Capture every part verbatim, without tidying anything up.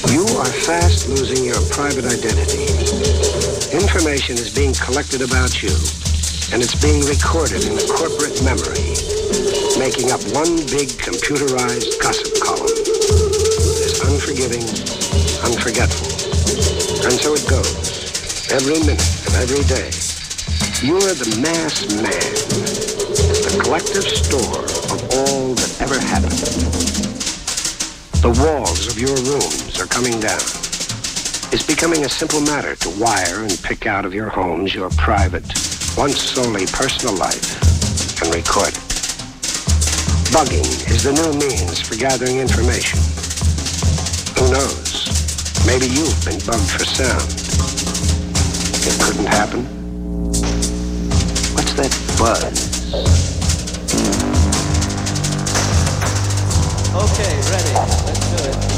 You are fast losing your private identity. Information is being collected about you, and it's being recorded in the corporate memory, making up one big computerized gossip column. It is unforgiving, unforgetful. And so it goes, every minute of every day. You're the mass man, the collective store of all that ever happened. The walls of your rooms are coming down. It's becoming a simple matter to wire and pick out of your homes your private, once solely personal life and record it. Bugging is the new means for gathering information. Who knows? Maybe you've been bugged for sound. It couldn't happen. What's that buzz? Okay, ready. Let's do it.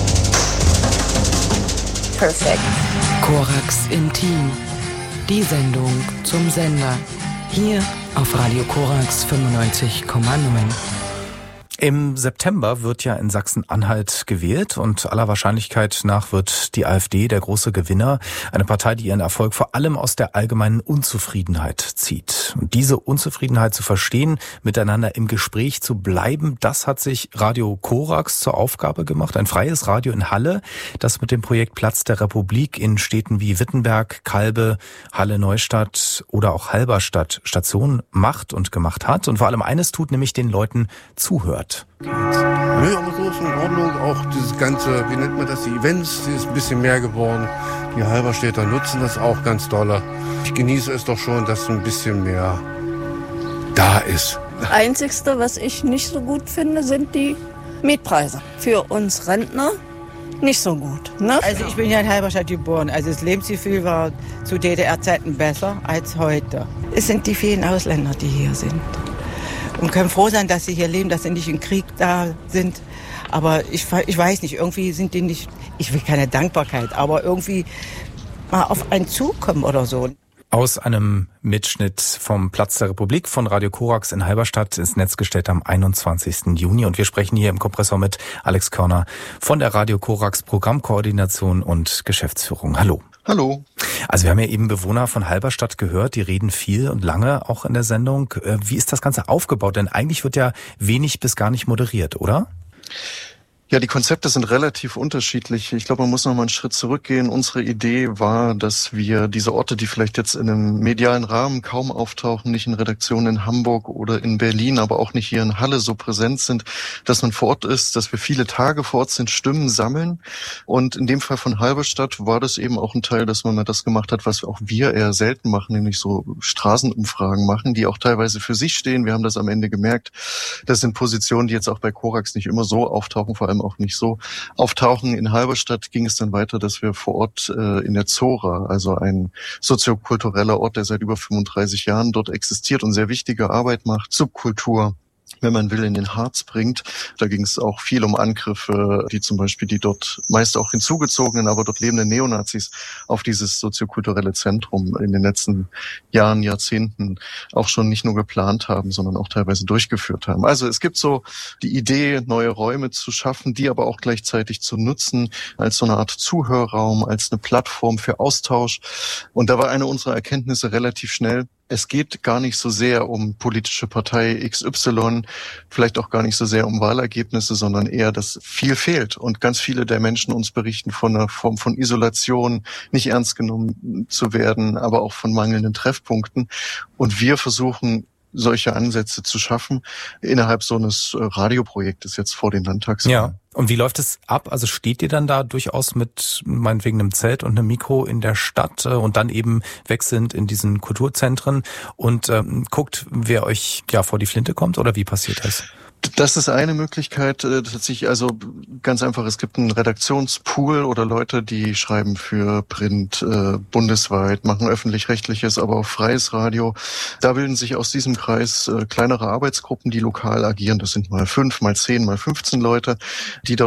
Perfekt. Korax Intim. Die Sendung zum Sender. Hier auf Radio Korax fünfundneunzig Komma neun. Im September wird ja in Sachsen-Anhalt gewählt und aller Wahrscheinlichkeit nach wird die AfD der große Gewinner. Eine Partei, die ihren Erfolg vor allem aus der allgemeinen Unzufriedenheit zieht. Und diese Unzufriedenheit zu verstehen, miteinander im Gespräch zu bleiben, das hat sich Radio Korax zur Aufgabe gemacht. Ein freies Radio in Halle, das mit dem Projekt Platz der Republik in Städten wie Wittenberg, Kalbe, Halle-Neustadt oder auch Halberstadt Station macht und gemacht hat. Und vor allem eines tut, nämlich den Leuten zuhört. Nö, aber so ist in Ordnung. Auch dieses ganze, wie nennt man das, die Events, die ist ein bisschen mehr geworden. Die Halberstädter nutzen das auch ganz doll. Ich genieße es doch schon, dass ein bisschen mehr da ist. Das Einzigste, was ich nicht so gut finde, sind die Mietpreise. Für uns Rentner nicht so gut. Ne? Also ich bin ja in Halberstadt geboren. Also das Lebensgefühl war zu D D R-Zeiten besser als heute. Es sind die vielen Ausländer, die hier sind. Und können froh sein, dass sie hier leben, dass sie nicht im Krieg da sind. Aber ich, ich weiß nicht, irgendwie sind die nicht, ich will keine Dankbarkeit, aber irgendwie mal auf einen zukommen oder so. Aus einem Mitschnitt vom Platz der Republik von Radio Korax in Halberstadt ins Netz gestellt am einundzwanzigsten Juni. Und wir sprechen hier im Kompressor mit Alex Körner von der Radio Korax Programmkoordination und Geschäftsführung. Hallo. Hallo. Also wir haben ja eben Bewohner von Halberstadt gehört, die reden viel und lange auch in der Sendung. Wie ist das Ganze aufgebaut? Denn eigentlich wird ja wenig bis gar nicht moderiert, oder? Ja, die Konzepte sind relativ unterschiedlich. Ich glaube, man muss noch mal einen Schritt zurückgehen. Unsere Idee war, dass wir diese Orte, die vielleicht jetzt in einem medialen Rahmen kaum auftauchen, nicht in Redaktionen in Hamburg oder in Berlin, aber auch nicht hier in Halle so präsent sind, dass man vor Ort ist, dass wir viele Tage vor Ort sind, Stimmen sammeln. Und in dem Fall von Halberstadt war das eben auch ein Teil, dass man mal das gemacht hat, was auch wir eher selten machen, nämlich so Straßenumfragen machen, die auch teilweise für sich stehen. Wir haben das am Ende gemerkt. Das sind Positionen, die jetzt auch bei Korax nicht immer so auftauchen, vor allem auch nicht so auftauchen. In Halberstadt ging es dann weiter, dass wir vor Ort äh, in der Zora, also ein soziokultureller Ort, der seit über fünfunddreißig Jahren dort existiert und sehr wichtige Arbeit macht, Subkultur, wenn man will, in den Harz bringt. Da ging es auch viel um Angriffe, die zum Beispiel die dort meist auch hinzugezogenen, aber dort lebenden Neonazis auf dieses soziokulturelle Zentrum in den letzten Jahren, Jahrzehnten auch schon nicht nur geplant haben, sondern auch teilweise durchgeführt haben. Also es gibt so die Idee, neue Räume zu schaffen, die aber auch gleichzeitig zu nutzen als so eine Art Zuhörraum, als eine Plattform für Austausch. Und da war eine unserer Erkenntnisse relativ schnell: Es geht gar nicht so sehr um politische Partei X Y, vielleicht auch gar nicht so sehr um Wahlergebnisse, sondern eher, dass viel fehlt. Und ganz viele der Menschen uns berichten von einer Form von Isolation, nicht ernst genommen zu werden, aber auch von mangelnden Treffpunkten. Und wir versuchen, solche Ansätze zu schaffen innerhalb so eines Radioprojektes jetzt vor den Landtagswahlen. Ja. Und wie läuft es ab? Also steht ihr dann da durchaus mit meinetwegen einem Zelt und einem Mikro in der Stadt äh, und dann eben wechselnd in diesen Kulturzentren und ähm, guckt, wer euch ja vor die Flinte kommt, oder wie passiert das? Das ist eine Möglichkeit, tatsächlich, also ganz einfach, es gibt einen Redaktionspool oder Leute, die schreiben für Print äh, bundesweit, machen öffentlich-rechtliches, aber auch freies Radio. Da bilden sich aus diesem Kreis äh, kleinere Arbeitsgruppen, die lokal agieren. Das sind mal fünf, mal zehn, mal fünfzehn Leute, die dort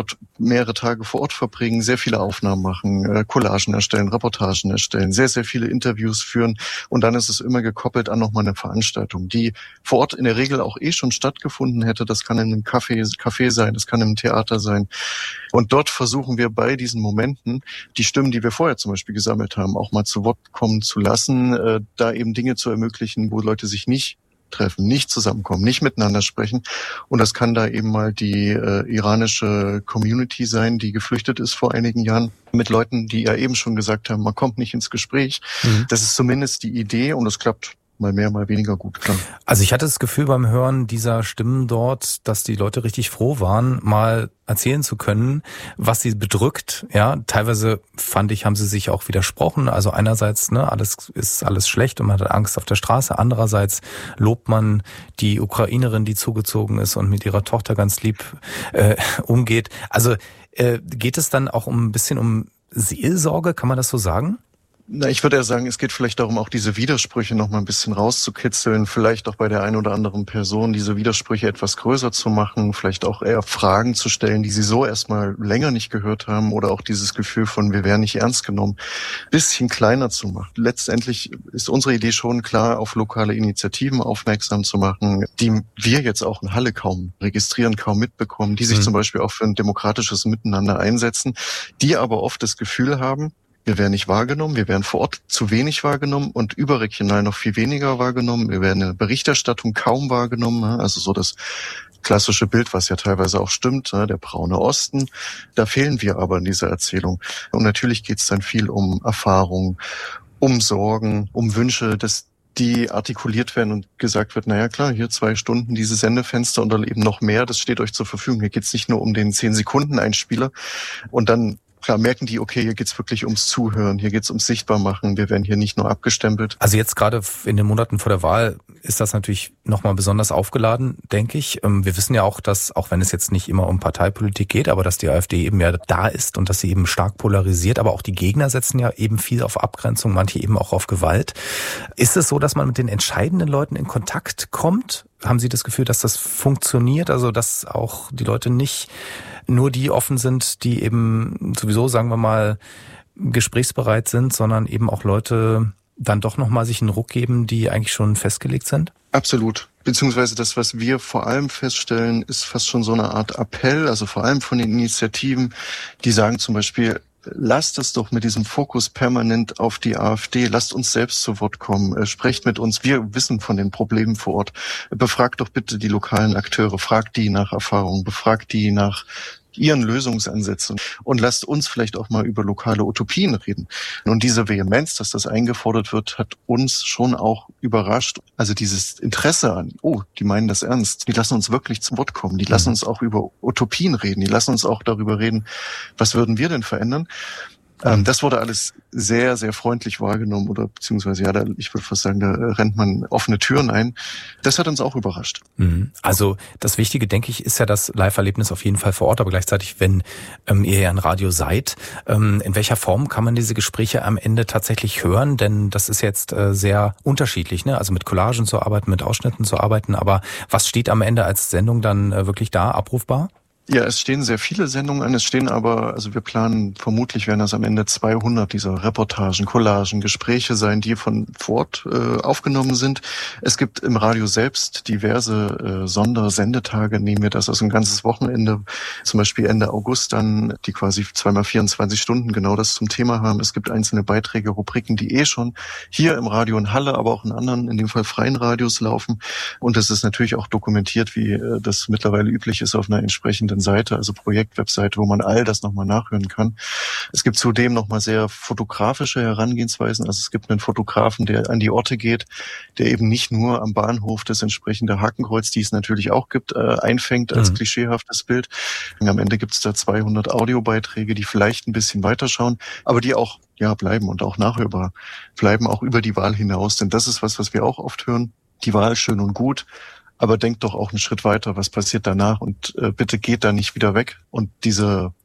mehrere Tage vor Ort verbringen, sehr viele Aufnahmen machen, Collagen erstellen, Reportagen erstellen, sehr, sehr viele Interviews führen. Und dann ist es immer gekoppelt an nochmal eine Veranstaltung, die vor Ort in der Regel auch eh schon stattgefunden hätte. Das kann in einem Café, Café sein, das kann im Theater sein. Und dort versuchen wir bei diesen Momenten, die Stimmen, die wir vorher zum Beispiel gesammelt haben, auch mal zu Wort kommen zu lassen, äh, da eben Dinge zu ermöglichen, wo Leute sich nicht treffen, nicht zusammenkommen, nicht miteinander sprechen. Und das kann da eben mal die äh, iranische Community sein, die geflüchtet ist vor einigen Jahren, mit Leuten, die ja eben schon gesagt haben, man kommt nicht ins Gespräch. Mhm. Das ist zumindest die Idee und es klappt mal mehr, mal weniger gut, klar. Also ich hatte das Gefühl beim Hören dieser Stimmen dort, dass die Leute richtig froh waren, mal erzählen zu können, was sie bedrückt. Ja, teilweise fand ich, haben sie sich auch widersprochen. Also einerseits, ne, alles ist alles schlecht und man hat Angst auf der Straße. Andererseits lobt man die Ukrainerin, die zugezogen ist und mit ihrer Tochter ganz lieb äh, umgeht. Also äh, geht es dann auch um ein bisschen um Seelsorge, kann man das so sagen? Na, ich würde eher sagen, es geht vielleicht darum, auch diese Widersprüche noch mal ein bisschen rauszukitzeln, vielleicht auch bei der einen oder anderen Person diese Widersprüche etwas größer zu machen, vielleicht auch eher Fragen zu stellen, die sie so erstmal länger nicht gehört haben oder auch dieses Gefühl von, wir werden nicht ernst genommen, bisschen kleiner zu machen. Letztendlich ist unsere Idee schon klar, auf lokale Initiativen aufmerksam zu machen, die wir jetzt auch in Halle kaum registrieren, kaum mitbekommen, die sich mhm. zum Beispiel auch für ein demokratisches Miteinander einsetzen, die aber oft das Gefühl haben, wir werden nicht wahrgenommen, wir werden vor Ort zu wenig wahrgenommen und überregional noch viel weniger wahrgenommen. Wir werden in der Berichterstattung kaum wahrgenommen, also so das klassische Bild, was ja teilweise auch stimmt, der braune Osten. Da fehlen wir aber in dieser Erzählung. Und natürlich geht es dann viel um Erfahrung, um Sorgen, um Wünsche, dass die artikuliert werden und gesagt wird, naja klar, hier zwei Stunden diese Sendefenster und dann eben noch mehr, das steht euch zur Verfügung. Hier geht es nicht nur um den zehn Sekunden Einspieler und dann klar merken die, okay, hier geht's wirklich ums Zuhören, hier geht's ums Sichtbarmachen, wir werden hier nicht nur abgestempelt. Also jetzt gerade in den Monaten vor der Wahl ist das natürlich nochmal besonders aufgeladen, denke ich. Wir wissen ja auch, dass, auch wenn es jetzt nicht immer um Parteipolitik geht, aber dass die AfD eben ja da ist und dass sie eben stark polarisiert, aber auch die Gegner setzen ja eben viel auf Abgrenzung, manche eben auch auf Gewalt. Ist es so, dass man mit den entscheidenden Leuten in Kontakt kommt? Haben Sie das Gefühl, dass das funktioniert? Also, dass auch die Leute nicht nur die offen sind, die eben sowieso, sagen wir mal, gesprächsbereit sind, sondern eben auch Leute dann doch nochmal sich einen Ruck geben, die eigentlich schon festgelegt sind? Absolut. Beziehungsweise das, was wir vor allem feststellen, ist fast schon so eine Art Appell, also vor allem von den Initiativen, die sagen zum Beispiel, lasst es doch mit diesem Fokus permanent auf die AfD. Lasst uns selbst zu Wort kommen. Sprecht mit uns. Wir wissen von den Problemen vor Ort. Befragt doch bitte die lokalen Akteure. Fragt die nach Erfahrung. Befragt die nach ihren Lösungsansätzen und lasst uns vielleicht auch mal über lokale Utopien reden. Und diese Vehemenz, dass das eingefordert wird, hat uns schon auch überrascht. Also dieses Interesse an, oh, die meinen das ernst, die lassen uns wirklich zu Wort kommen, die lassen uns auch über Utopien reden, die lassen uns auch darüber reden, was würden wir denn verändern? Ähm, das wurde alles sehr, sehr freundlich wahrgenommen oder beziehungsweise, ja, da, ich würde fast sagen, da rennt man offene Türen ein. Das hat uns auch überrascht. Also das Wichtige, denke ich, ist ja das Live-Erlebnis auf jeden Fall vor Ort, aber gleichzeitig, wenn ähm, ihr ja ein Radio seid, ähm, in welcher Form kann man diese Gespräche am Ende tatsächlich hören? Denn das ist jetzt äh, sehr unterschiedlich, ne? Also mit Collagen zu arbeiten, mit Ausschnitten zu arbeiten, aber was steht am Ende als Sendung dann äh, wirklich da, abrufbar? Ja, es stehen sehr viele Sendungen an. Es stehen aber, also wir planen, vermutlich werden das am Ende zweihundert dieser Reportagen, Collagen, Gespräche sein, die von vor Ort äh, aufgenommen sind. Es gibt im Radio selbst diverse äh, Sondersendetage, nehmen wir das, also ein ganzes Wochenende, zum Beispiel Ende August dann, die quasi zweimal vierundzwanzig Stunden genau das zum Thema haben. Es gibt einzelne Beiträge, Rubriken, die eh schon hier im Radio in Halle, aber auch in anderen, in dem Fall freien Radios laufen. Und es ist natürlich auch dokumentiert, wie äh, das mittlerweile üblich ist auf einer entsprechenden Seite, also Projektwebseite, wo man all das nochmal nachhören kann. Es gibt zudem nochmal sehr fotografische Herangehensweisen. Also es gibt einen Fotografen, der an die Orte geht, der eben nicht nur am Bahnhof das entsprechende Hakenkreuz, die es natürlich auch gibt, äh, einfängt als mhm. klischeehaftes Bild. Und am Ende gibt es da zweihundert Audiobeiträge, die vielleicht ein bisschen weiterschauen, aber die auch ja bleiben und auch nachhörbar bleiben, auch über die Wahl hinaus. Denn das ist was, was wir auch oft hören. Die Wahl schön und gut, aber denkt doch auch einen Schritt weiter, was passiert danach und äh, bitte geht da nicht wieder weg. Und diese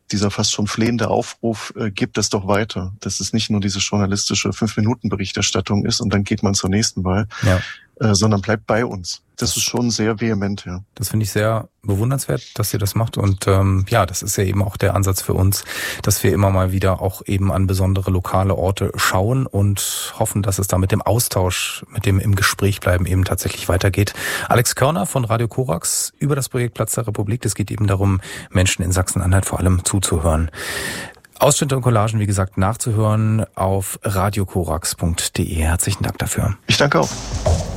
dieser fast schon flehende Aufruf, äh, gebt das doch weiter, dass es nicht nur diese journalistische Fünf-Minuten-Berichterstattung ist und dann geht man zur nächsten Wahl, ja. äh, sondern bleibt bei uns. Das ist schon sehr vehement, ja. Das finde ich sehr bewundernswert, dass ihr das macht. Und ähm, ja, das ist ja eben auch der Ansatz für uns, dass wir immer mal wieder auch eben an besondere lokale Orte schauen und hoffen, dass es da mit dem Austausch, mit dem im Gespräch bleiben eben tatsächlich weitergeht. Alex Körner von Radio Korax über das Projekt Platz der Republik. Es geht eben darum, Menschen in Sachsen-Anhalt vor allem zuzuhören. Ausschnitte und Collagen, wie gesagt, nachzuhören auf radiokorax punkt de. Herzlichen Dank dafür. Ich danke auch.